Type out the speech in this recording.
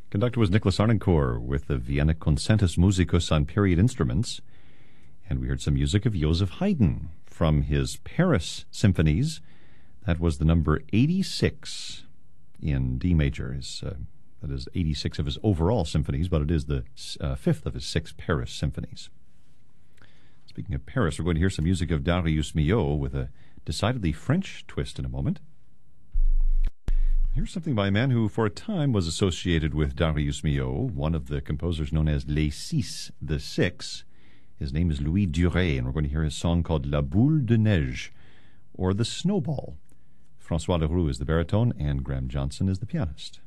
Conductor was Nicholas Arnoncourt with the Vienna Concertus Musicus on period instruments. And we heard some music of Joseph Haydn from his Paris symphonies. That was the number 86 in D major. That is 86 of his overall symphonies, but it is the fifth of his 6 Paris symphonies. Speaking of Paris, we're going to hear some music of Darius Milhaud with a decidedly French twist in a moment. Here's something by a man who for a time was associated with Darius Milhaud, one of the composers known as Les Six, the Six. His name is Louis Duret, and we're going to hear his song called La Boule de Neige, or The Snowball. François Leroux is the baritone, and Graham Johnson is the pianist.